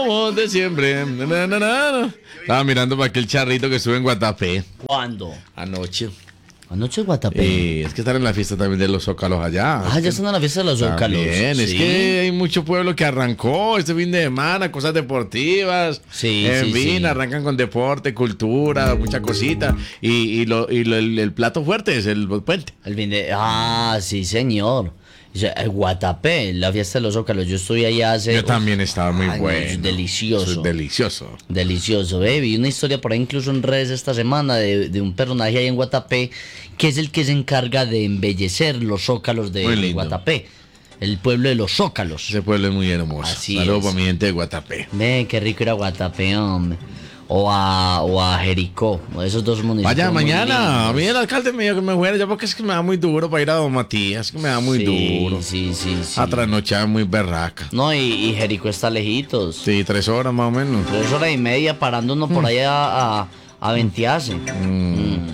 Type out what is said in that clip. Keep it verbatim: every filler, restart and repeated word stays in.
como de siempre. Na, na, na, na. Estaba mirando para aquel charrito que sube en Guatapé ¿Cuándo? anoche. Anoche en Guatapé. Eh, es que están en la fiesta también de los Zócalos allá. Ah, ya están en la fiesta de los Zócalos. Bien, es Sí. que hay mucho pueblo que arrancó este fin de semana, cosas deportivas. Sí, En sí, fin, sí. arrancan con deporte, cultura, mucha cosita. Y, y, lo, y lo- el, el plato fuerte es el puente. El fin de... Ah, sí, señor. O sea, el Guatapé, la fiesta de los Zócalos. Yo estuve allá hace... Yo también estaba muy años, bueno. Delicioso. Eso es delicioso. Delicioso, ¿eh? Vi una historia por ahí incluso en redes esta semana de, de un personaje ahí en Guatapé que es el que se encarga de embellecer los zócalos de, Muy de lindo. Guatapé. El pueblo de los zócalos. Ese pueblo es muy hermoso. Así Saludos es. para mi gente de Guatapé. Ve, qué rico ir a Guatapé, hombre. O a, o a Jericó, o esos dos municipios. Vaya, muy mañana. A lindos. mí el alcalde me dijo que me fuera ya porque es que me da muy duro para ir a Don Matías. Que me da muy Sí, duro. Sí, sí, sí. A trasnochar muy berraca. No, y, y Jericó está lejitos. Sí, tres horas más o menos. Tres horas y media parándonos por allá a, a, a ventearse. Mm.